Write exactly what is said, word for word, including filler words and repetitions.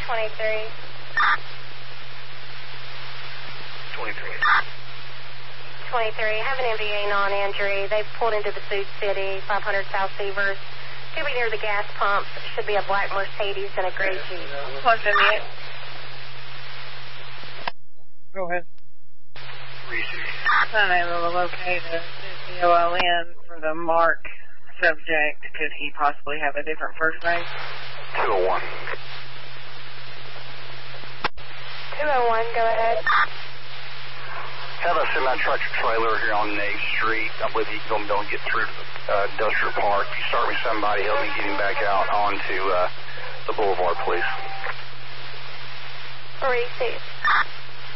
twenty-three. twenty-three. twenty-three. Have an M V A non-injury. They've pulled into the Sioux City, five hundred South Severs. Should be near the gas pumps. Should be a black Mercedes and a gray Jeep. What's in it? Go ahead. Unable to locate a C O L N for the Mark subject. Could he possibly have a different first name? two oh one. two oh one, go ahead. Have a semi-truck trailer here on Nave Street. I believe you can go and get through to the uh, industrial park. You start with somebody, help me get him back out onto uh, the boulevard, please. Receive.